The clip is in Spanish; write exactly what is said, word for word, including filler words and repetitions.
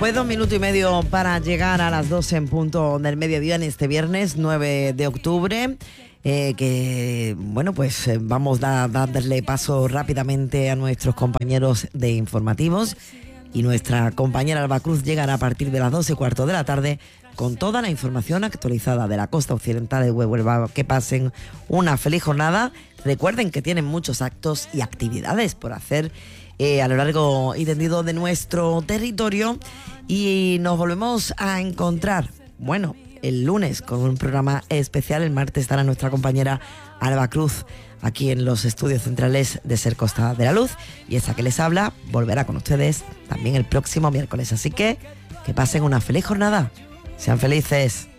Pues dos minutos y medio para llegar a las doce en punto del mediodía en este viernes nueve de octubre. Eh, que bueno, pues eh, vamos a darle paso rápidamente a nuestros compañeros de informativos, y nuestra compañera Alba Cruz llegará a partir de las doce y cuarto de la tarde con toda la información actualizada de la costa occidental de Huelva. Que pasen una feliz jornada. Recuerden que tienen muchos actos y actividades por hacer eh, a lo largo y tendido de nuestro territorio, y nos volvemos a encontrar, bueno, el lunes con un programa especial. El martes estará nuestra compañera Alba Cruz aquí en los estudios centrales de Ser Costa de la Luz, y esta que les habla volverá con ustedes también el próximo miércoles. Así que que pasen una feliz jornada, sean felices.